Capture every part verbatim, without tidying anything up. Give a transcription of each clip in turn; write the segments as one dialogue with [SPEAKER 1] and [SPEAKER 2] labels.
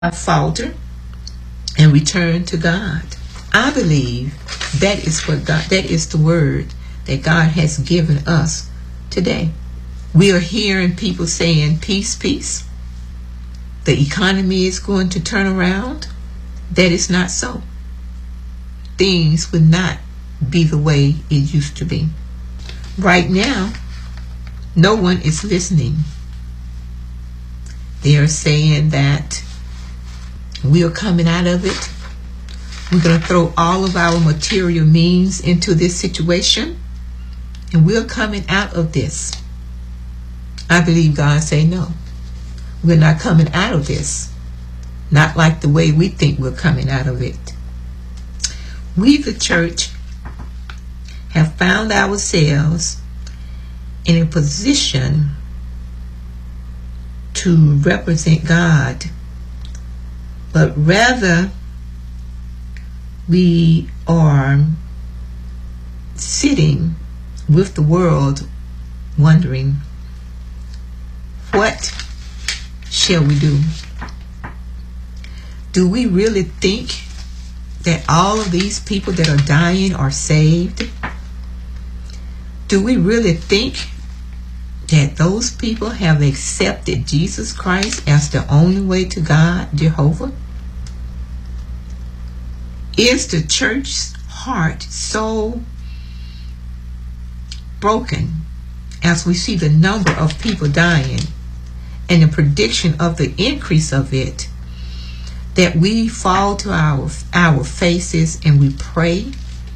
[SPEAKER 1] falter and return to God. I believe that is what God, that is the word that God has given us today. We are hearing people saying peace, peace. The economy is going to turn around. That is not so. Things would not be the way it used to be. Right now, no one is listening. They are saying that we are coming out of it. We're going to throw all of our material means into this situation, and we're coming out of this. I believe God say no. We're not coming out of this. Not like the way we think we're coming out of it. We, the church, have found ourselves in a position to represent God, but rather we are sitting with the world wondering, what shall we do? Do we really think that all of these people that are dying are saved? Do we really think that those people have accepted Jesus Christ as the only way to God, Jehovah? Is the church's heart so broken as we see the number of people dying and the prediction of the increase of it, that we fall to our our faces and we pray?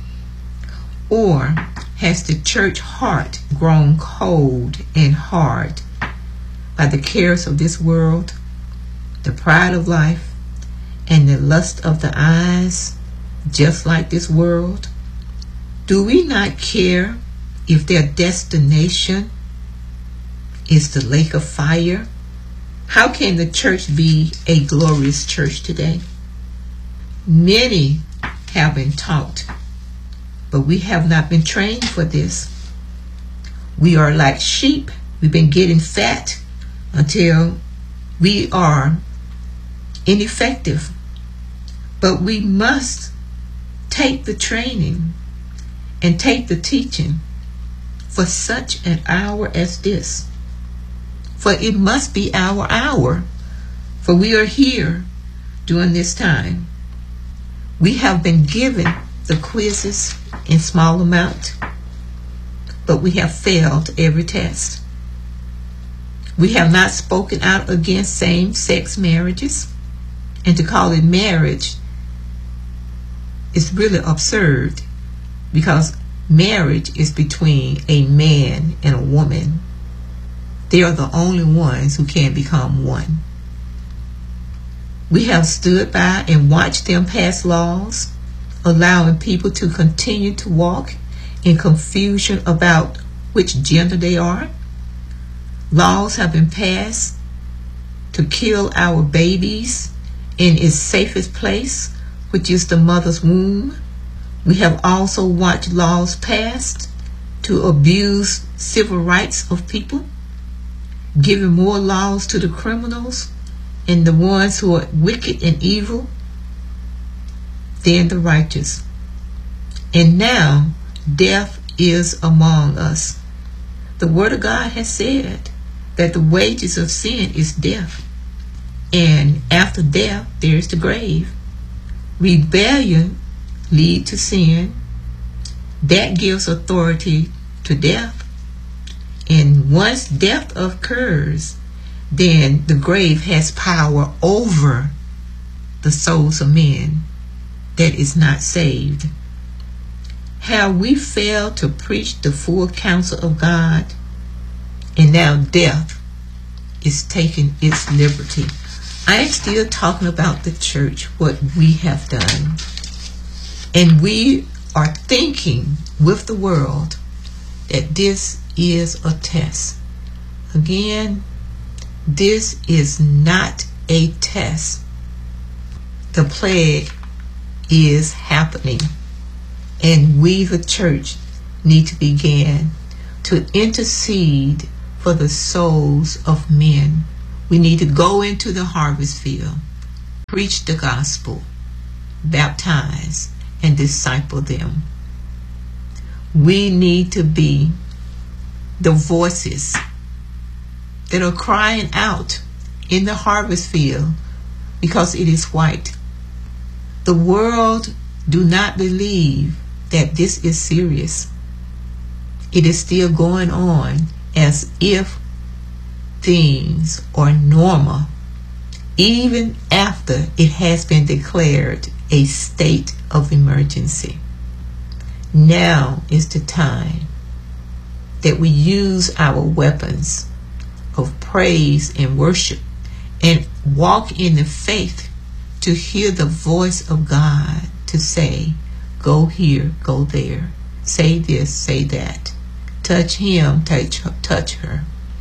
[SPEAKER 1] Or has the church heart grown cold and hard by the cares of this world, the pride of life, and the lust of the eyes, just like this world? Do we not care if their destination is the lake of fire? How can the church be a glorious church today? Many have been taught, but we have not been trained for this. We are like sheep. We've been getting fat until we are ineffective. But we must take the training and take the teaching for such an hour as this. For it must be our hour, for we are here during this time. We have been given the quizzes in small amount, but we have failed every test. We have not spoken out against same-sex marriages, and to call it marriage is really absurd, because marriage is between a man and a woman. They are the only ones who can become one. We have stood by and watched them pass laws, allowing people to continue to walk in confusion about which gender they are. Laws have been passed to kill our babies in its safest place, which is the mother's womb. We have also watched laws passed to abuse civil rights of people, giving more laws to the criminals and the ones who are wicked and evil than the righteous. And now death is among us. The word of God has said that the wages of sin is death, and after death there is the grave. Rebellion leads to sin. That gives authority to death. And once death occurs, then the grave has power over the souls of men that is not saved. Have we failed to preach the full counsel of God? And now death is taking its liberty. I am still talking about the church, what we have done. And we are thinking with the world that this is a test. Again, this is not a test. The plague is happening, and we, the church, need to begin to intercede for the souls of men. We need to go into the harvest field preach the gospel, baptize, and disciple them. We need to be the voices that are crying out in the harvest field because it is white. The world do not believe that this is serious. It is still going on as if things are normal, even after it has been declared a state of emergency. Now is the time that we use our weapons of praise and worship and walk in the faith to hear the voice of God to say, go here, go there, say this, say that, touch him, touch her, touch her.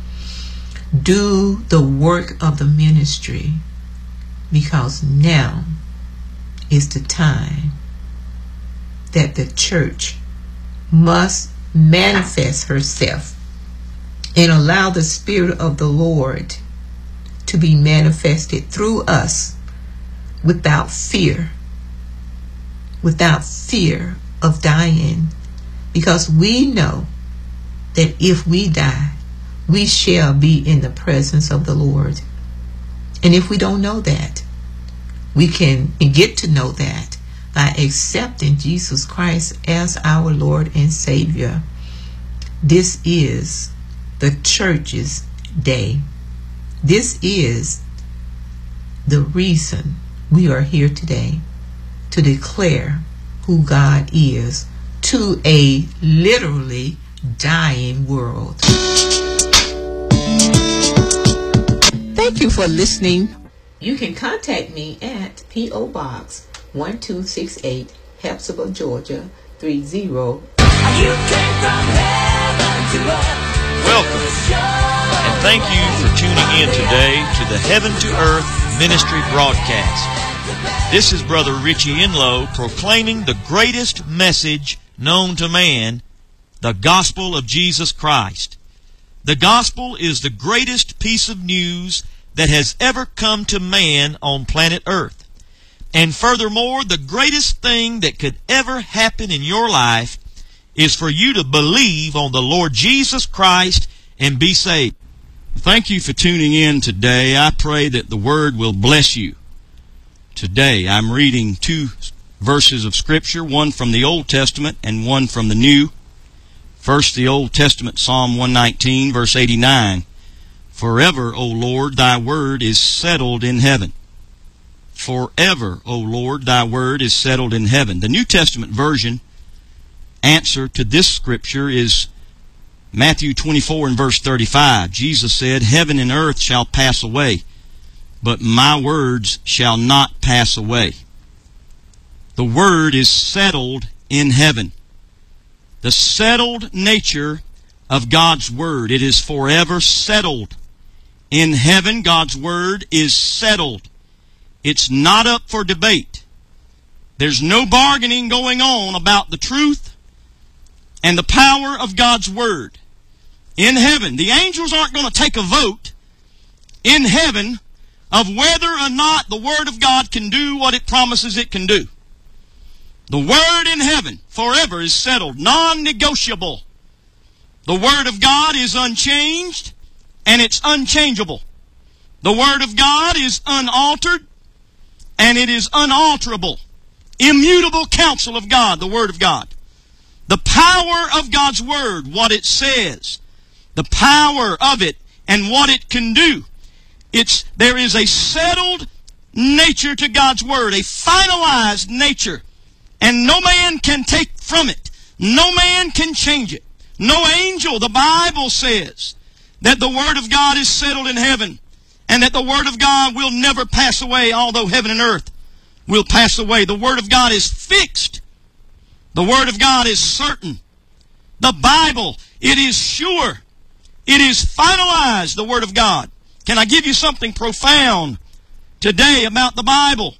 [SPEAKER 1] Do the work of the ministry, because now is the time that the church must manifest herself and allow the Spirit of the Lord to be manifested through us without fear, without fear of dying, because we know that if we die, we shall be in the presence of the Lord. And if we don't know that, we can get to know that by accepting Jesus Christ as our Lord and Savior. This is the church's day. This is the reason we are here today, to declare who God is to a literally dying world. Thank you for listening. You can contact me at P O Box one two six eight, Hepzibah, Georgia three zero.
[SPEAKER 2] You came from heaven to earth.
[SPEAKER 3] Welcome, and thank you for tuning in today to the Heaven to Earth Ministry broadcast. This is Brother Richie Enlow proclaiming the greatest message known to man, the gospel of Jesus Christ. The gospel is the greatest piece of news that has ever come to man on planet Earth. And furthermore, the greatest thing that could ever happen in your life is for you to believe on the Lord Jesus Christ and be saved. Thank you for tuning in today. I pray that the Word will bless you. Today I'm reading two verses of Scripture, one from the Old Testament and one from the New. First, the Old Testament, Psalm one nineteen, verse eighty-nine. Forever, O Lord, thy word is settled in heaven. Forever, O Lord, thy word is settled in heaven. The New Testament version answer to this scripture is Matthew twenty-four and verse thirty-five. Jesus said, heaven and earth shall pass away, but my words shall not pass away. The word is settled in heaven. The settled nature of God's word. It is forever settled. In heaven, God's word is settled. It's not up for debate. There's no bargaining going on about the truth and the power of God's word. In heaven, the angels aren't going to take a vote in heaven of whether or not the word of God can do what it promises it can do. The word in heaven forever is settled, non-negotiable. The word of God is unchanged and it's unchangeable. The word of God is unaltered and it is unalterable. Immutable counsel of God, the word of God. The power of God's word, what it says, the power of it and what it can do. It's, there is a settled nature to God's word, a finalized nature, and no man can take from it. No man can change it. No angel. The Bible says that the word of God is settled in heaven and that the word of God will never pass away, although heaven and earth will pass away. The word of God is fixed. The word of God is certain. The Bible, it is sure. It is finalized, the word of God. Can I give you something profound today about the Bible?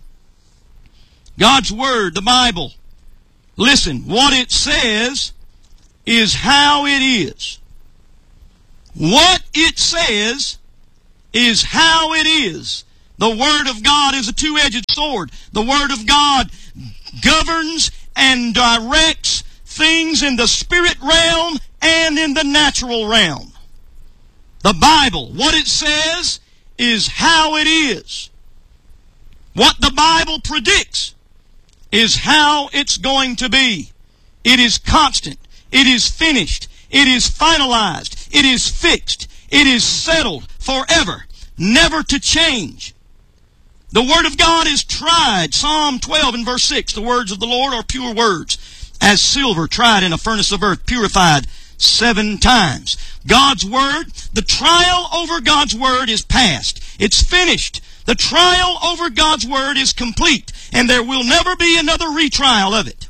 [SPEAKER 3] God's word, the Bible. Listen, what it says is how it is. What it says is how it is.
[SPEAKER 4] The Word of God is a two-edged sword. The Word of God governs and directs things in the spirit realm and in the natural realm. The Bible, what it says is how it is. What the Bible predicts is how it's going to be. It is constant. It is finished. It is finalized. It is fixed. It is settled forever, never to change. The Word of God is tried. Psalm twelve and verse six, the words of the Lord are pure words, as silver tried in a furnace of earth, purified seven times. God's Word, the trial over God's Word is past. It's finished. The trial over God's Word is complete, and there will never be another retrial of it.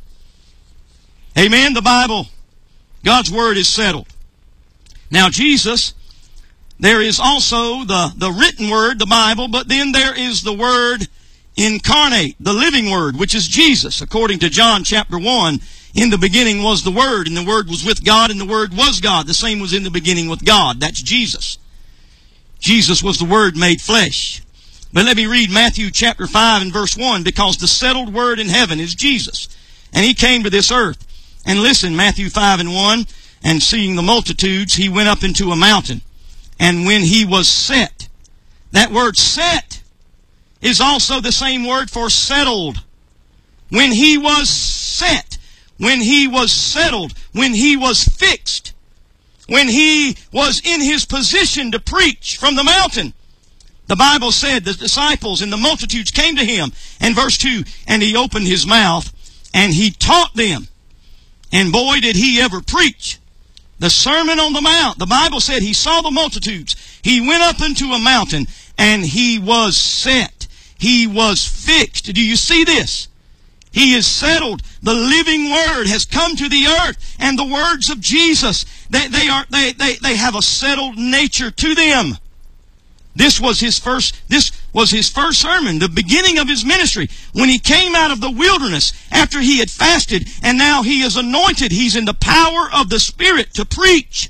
[SPEAKER 4] Amen. The Bible, God's Word is settled. Now Jesus, there is also the, the written Word, the Bible, but then there is the Word incarnate, the living Word, which is Jesus. According to John chapter one, in the beginning was the Word, and the Word was with God, and the Word was God. The same was in the beginning with God. That's Jesus. Jesus was the Word made flesh. But let me read Matthew chapter five and verse one, because the settled Word in heaven is Jesus. And He came to this earth. And listen, Matthew five and one, and seeing the multitudes, He went up into a mountain. And when He was set, that word set is also the same word for settled. When He was set, when He was settled, when He was fixed, when He was in His position to preach from the mountain, the Bible said the disciples and the multitudes came to Him. And verse two, and He opened His mouth and He taught them. And boy, did He ever preach. The Sermon on the Mount, the Bible said He saw the multitudes. He went up into a mountain and He was set. He was fixed. Do you see this? He is settled. The living Word has come to the earth. And the words of Jesus, they, they, are, they, they, they have a settled nature to them. This was his first, this was his first sermon, the beginning of His ministry. When He came out of the wilderness after He had fasted, and now He is anointed. He's in the power of the Spirit to preach.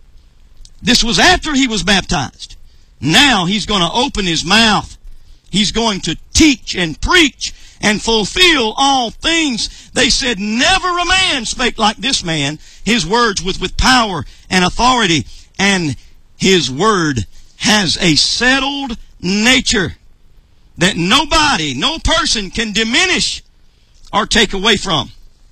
[SPEAKER 4] This was after He was baptized. Now He's going to open His mouth. He's going to teach and preach and fulfill all things. They said, never a man spake like this man. His words was with power and authority, and His word has a settled nature that nobody, no person can diminish or take away from.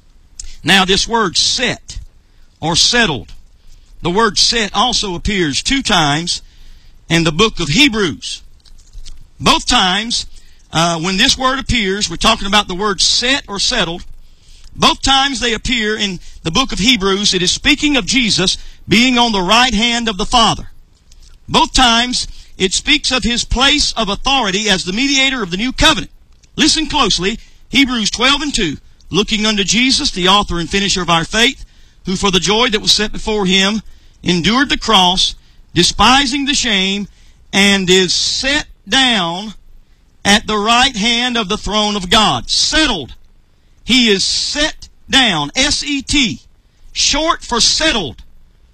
[SPEAKER 4] Now this word set or settled, the word set also appears two times in the book of Hebrews. Both times uh, when this word appears, we're talking about the word set or settled. Both times they appear in the book of Hebrews. It is speaking of Jesus being on the right hand of the Father. Both times, it speaks of His place of authority as the mediator of the new covenant. Listen closely. Hebrews twelve and two. Looking unto Jesus, the author and finisher of our faith, who for the joy that was set before Him endured the cross, despising the shame, and is set down at the right hand of the throne of God. Settled. He is set down. S E T. Short for settled.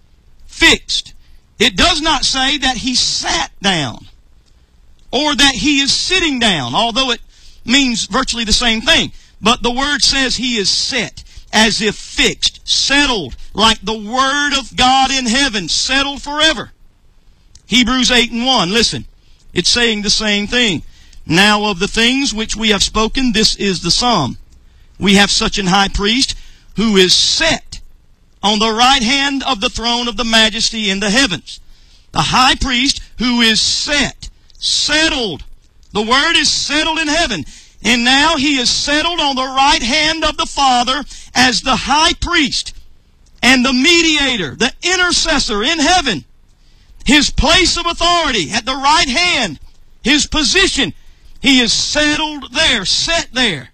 [SPEAKER 4] Fixed. It does not say that He sat down or that He is sitting down, although it means virtually the same thing. But the word says He is set, as if fixed, settled, like the Word of God in heaven, settled forever. Hebrews eight and one, listen, it's saying the same thing. Now of the things which we have spoken, this is the sum. We have such an high priest who is set on the right hand of the throne of the majesty in the heavens. The high priest who is set, settled. The word is settled in heaven. And now He is settled on the right hand of the Father as the high priest and the mediator, the intercessor in heaven. His place of authority at the right hand, His position, He is settled there, set there.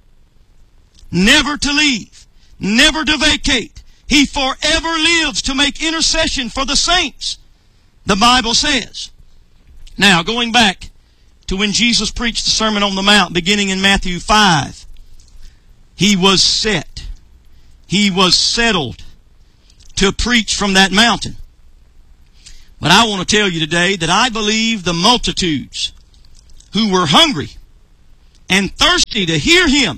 [SPEAKER 4] Never to leave, never to vacate. He forever lives to make intercession for the saints, the Bible says. Now, going back to when Jesus preached the Sermon on the Mount, beginning in Matthew five, He was set. He was settled to preach from that mountain. But I want to tell you today that I believe the multitudes who were hungry and thirsty to hear him,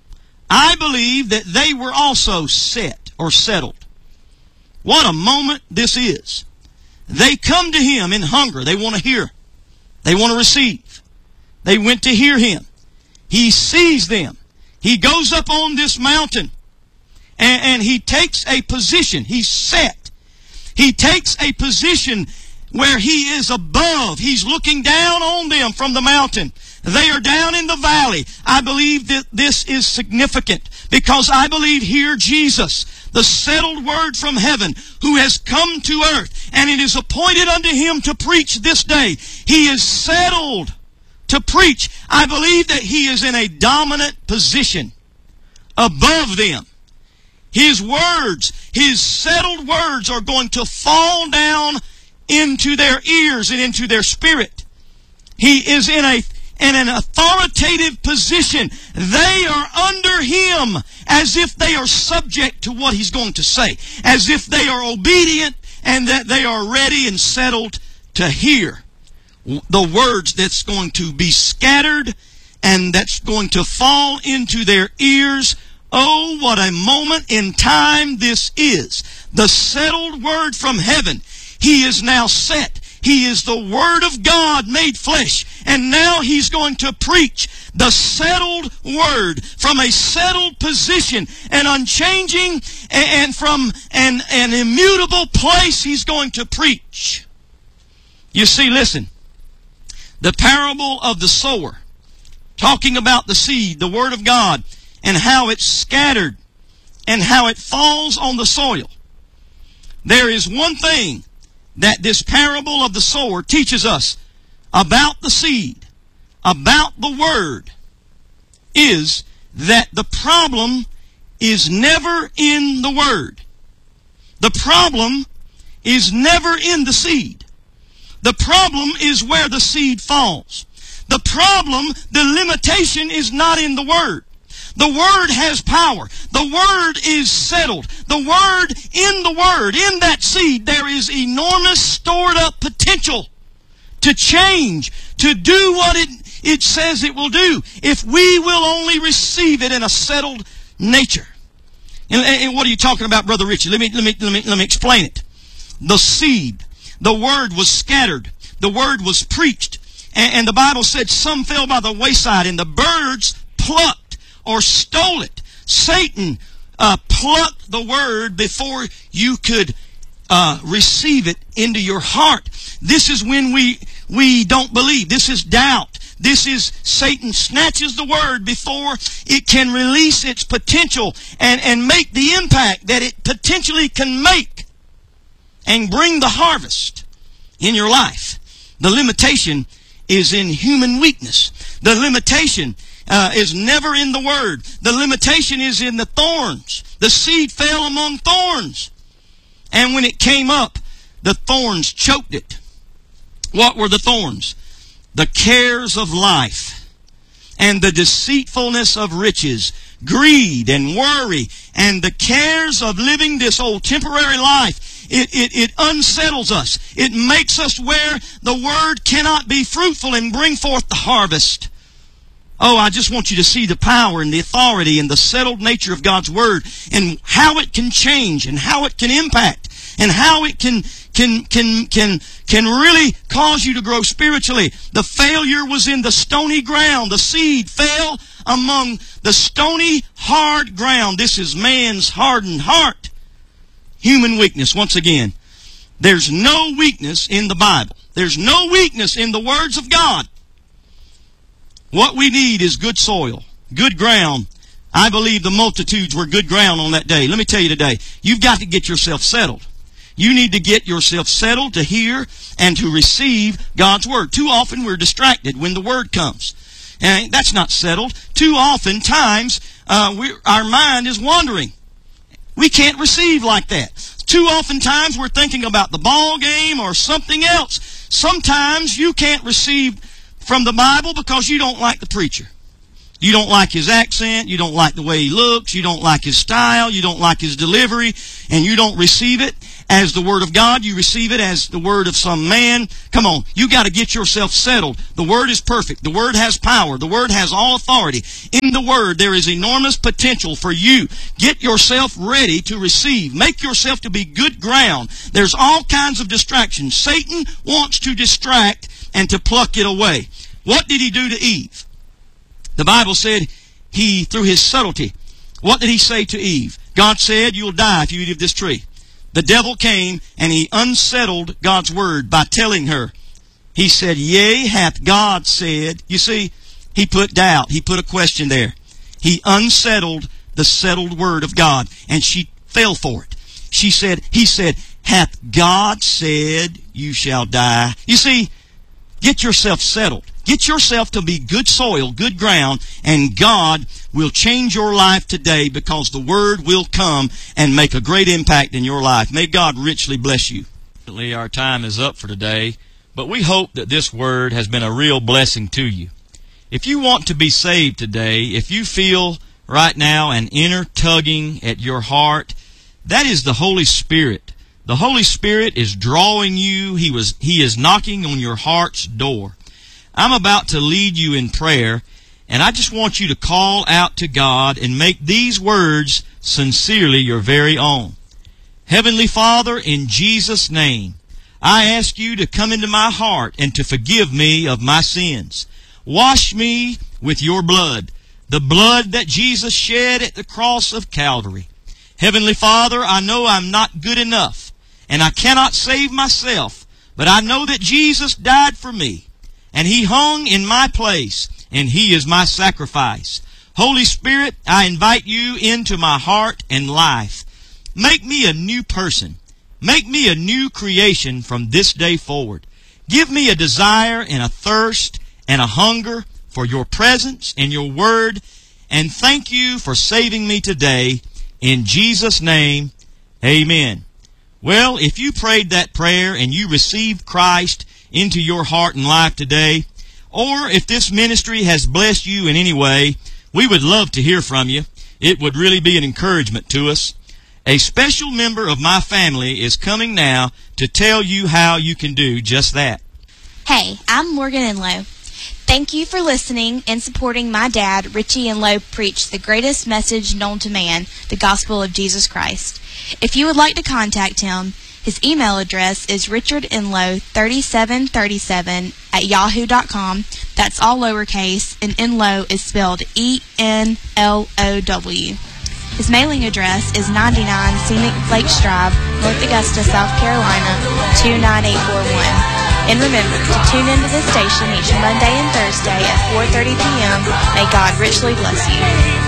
[SPEAKER 4] I believe that they were also set or settled. What a moment this is. They come to him in hunger. They want to hear. They want to receive. They went to hear him. He sees them. He goes up on this mountain and, and he takes a position. He's set. He takes a position where he is above. He's looking down on them from the mountain. They are down in the valley. I believe that this is significant because I believe here Jesus, the settled word from heaven, who has come to earth, and it is appointed unto him to preach this day. He is settled to preach. I believe that he is in a dominant position above them. His words, his settled words are going to fall down into their ears and into their spirit. He is in a in an authoritative position. They are under him as if they are subject to what he's going to say, as if they are obedient and that they are ready and settled to hear the words that's going to be scattered and that's going to fall into their ears. Oh, what a moment in time this is. The settled word from heaven. He is now set. He is the Word of God made flesh. And now he's going to preach the settled Word from a settled position, an unchanging and from an, an immutable place he's going to preach. You see, listen. The parable of the sower, talking about the seed, the Word of God, and how it's scattered and how it falls on the soil. There is one thing that this parable of the sower teaches us about the seed, about the word, is that the problem is never in the word. The problem is never in the seed. The problem is where the seed falls. The problem, the limitation is not in the word. The Word has power. The Word is settled. The Word, in the Word, in that seed, there is enormous stored up potential to change, to do what it, it says it will do, if we will only receive it in a settled nature. And, and what are you talking about, Brother Richie? Let me, let me, let me, let me explain it. The seed, the Word was scattered. The Word was preached. And, and the Bible said some fell by the wayside and the birds plucked or stole it. Satan uh, plucked the word before you could uh, receive it into your heart. This is when we we don't believe. This is doubt. This is Satan snatches the word before it can release its potential and, and make the impact that it potentially can make and bring the harvest in your life. The limitation is in human weakness. The limitation Uh, is never in the Word. The limitation is in the thorns. The seed fell among thorns. And when it came up, the thorns choked it. What were the thorns? The cares of life and the deceitfulness of riches, greed and worry, and the cares of living this old temporary life. It, it, it unsettles us. It makes us where the Word cannot be fruitful and bring forth the harvest. Oh, I just want you to see the power and the authority and the settled nature of God's Word and how it can change and how it can impact and how it can can can can can really cause you to grow spiritually. The failure was in the stony ground. The seed fell among the stony, hard ground. This is man's hardened heart. Human weakness, once again. There's no weakness in the Bible. There's no weakness in the words of God. What we need is good soil, good ground. I believe the multitudes were good ground on that day. Let me tell you today, you've got to get yourself settled. You need to get yourself settled to hear and to receive God's Word. Too often we're distracted when the Word comes. And that's not settled. Too often times uh, we, our mind is wandering. We can't receive like that. Too often times we're thinking about the ball game or something else. Sometimes you can't receive from the Bible because you don't like the preacher. You don't like his accent. You don't like the way he looks. You don't like his style. You don't like his delivery. And you don't receive it as the Word of God. You receive it as the word of some man. Come on. You got to get yourself settled. The Word is perfect. The Word has power. The Word has all authority. In the Word, there is enormous potential for you. Get yourself ready to receive. Make yourself to be good ground. There's all kinds of distractions. Satan wants to distract and to pluck it away. What did he do to Eve? The Bible said he, through his subtlety, what did he say to Eve? God said, you'll die if you eat of this tree. The devil came and he unsettled God's word by telling her. He said, yea, hath God said. You see, he put doubt. He put a question there. He unsettled the settled word of God, and she fell for it. She said, he said, hath God said you shall die? You see, get yourself settled. Get yourself to be good soil, good ground, and God will change your life today because the Word will come and make a great impact in your life. May God richly bless you. Our time is up for today, but we hope that this Word has been a real blessing to you. If you want to be saved today, if you feel right now an inner tugging at your heart, that is the Holy Spirit. The Holy Spirit is drawing you. He was, He is knocking on your heart's door. I'm about to lead you in prayer, and I just want you to call out to God and make these words sincerely your very own. Heavenly Father, in Jesus' name, I ask you to come into my heart and to forgive me of my sins. Wash me with your blood, the blood that Jesus shed at the cross of Calvary. Heavenly Father, I know I'm not good enough, and I cannot save myself, but I know that Jesus died for me. And He hung in my place, and He is my sacrifice. Holy Spirit, I invite you into my heart and life. Make me a new person. Make me a new creation from this day forward. Give me a desire and a thirst and a hunger for your presence and your word. And thank you for saving me today. In Jesus' name, amen. Well, if you prayed that prayer and you received Christ into your heart and life today, or if this ministry has blessed you in any way, we would love to hear from you. It would really be an encouragement to us. A special member of my family is coming now to tell you how you can do just that.
[SPEAKER 5] Hey, I'm Morgan Enlow. Thank you for listening and supporting my dad, Richie Enlow, preach the greatest message known to man, the gospel of Jesus Christ. If you would like to contact him, his email address is richardenlow thirty-seven thirty-seven at yahoo dot com. That's all lowercase, and Enlow is spelled E N L O W. His mailing address is ninety-nine Scenic Lakes Drive, North Augusta, South Carolina, two nine eight four one. And remember to tune into this station each Monday and Thursday at four thirty p.m. May God richly bless you.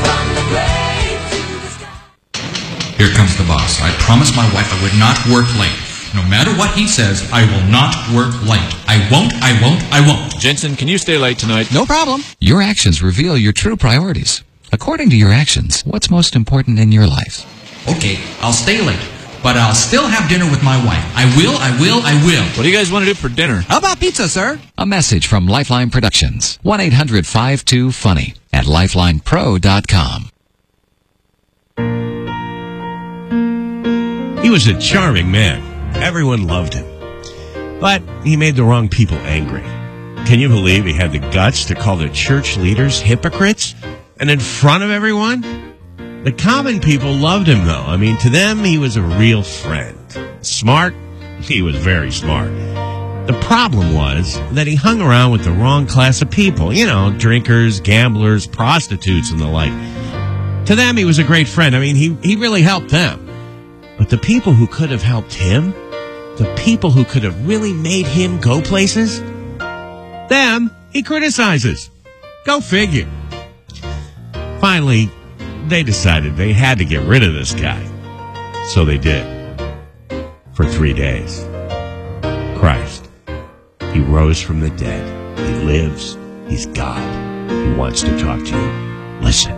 [SPEAKER 6] Here comes the boss. I promised my wife I would not work late. No matter what he says, I will not work late. I won't, I won't, I won't.
[SPEAKER 7] Jensen, can you stay late tonight?
[SPEAKER 6] No problem.
[SPEAKER 8] Your actions reveal your true priorities. According to your actions, what's most important in your life?
[SPEAKER 6] Okay, I'll stay late, but I'll still have dinner with my wife. I will, I will, I will.
[SPEAKER 7] What do you guys want to do for dinner?
[SPEAKER 6] How about pizza, sir?
[SPEAKER 8] A message from Lifeline Productions. one eight hundred five two funny at lifeline pro dot com.
[SPEAKER 9] He was a charming man. Everyone loved him. But he made the wrong people angry. Can you believe he had the guts to call the church leaders hypocrites? And in front of everyone? The common people loved him, though. I mean, to them, he was a real friend. Smart? He was very smart. The problem was that he hung around with the wrong class of people. You know, drinkers, gamblers, prostitutes, and the like. To them, he was a great friend. I mean, he, he really helped them. But the people who could have helped him, the people who could have really made him go places, them he criticizes. Go figure. Finally, they decided they had to get rid of this guy. So they did. For three days. Christ. He rose from the dead. He lives. He's God. He wants to talk to you. Listen.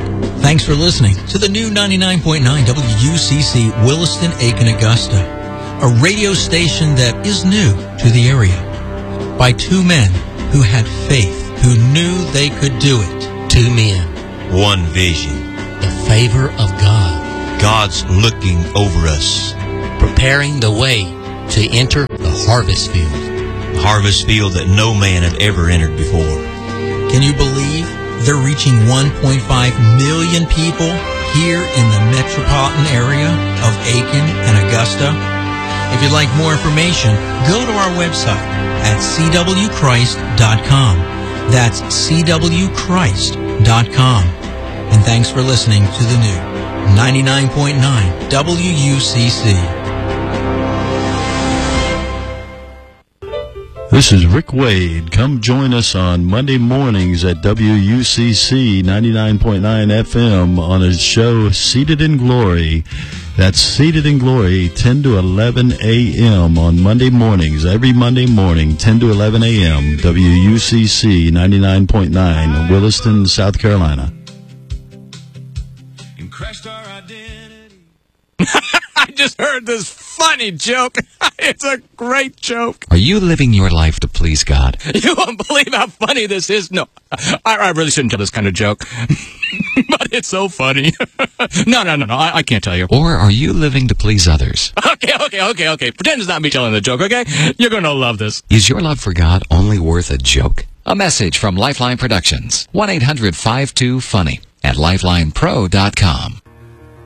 [SPEAKER 10] Thanks for listening to the new ninety-nine point nine W U C C Williston, Aiken, Augusta. a radio station that is new to the area, by two men who had faith, who knew they could do it.
[SPEAKER 11] Two men.
[SPEAKER 12] One vision.
[SPEAKER 11] The favor of God.
[SPEAKER 12] God's looking over us.
[SPEAKER 11] Preparing the way to enter the harvest field.
[SPEAKER 12] A harvest field that no man had ever entered before.
[SPEAKER 10] Can you believe they're reaching one point five million people here in the metropolitan area of Aiken and Augusta? If you'd like more information, go to our website at c w christ dot com. That's c w christ dot com. And thanks for listening to the new ninety-nine point nine W U C C.
[SPEAKER 13] This is Rick Wade. Come join us on Monday mornings at W U C C ninety-nine point nine F M on a show Seated in Glory. That's Seated in Glory, ten to eleven a.m. on Monday mornings. Every Monday morning, ten to eleven a.m., W U C C ninety-nine point nine, Williston, South Carolina.
[SPEAKER 9] And crashed our identity.
[SPEAKER 7] I just heard this funny joke. It's a great joke.
[SPEAKER 8] Are you living your life to please God?
[SPEAKER 7] You won't believe how funny this is. No, I, I really shouldn't tell this kind of joke. But it's so funny. no, no, no, no, I, I can't tell you.
[SPEAKER 8] Or are you living to please others?
[SPEAKER 7] Okay, okay, okay, okay. Pretend it's not me telling the joke, okay? You're going to love this.
[SPEAKER 8] Is your love for God only worth a joke? A message from Lifeline Productions. one eight hundred five two funny at lifeline pro dot com.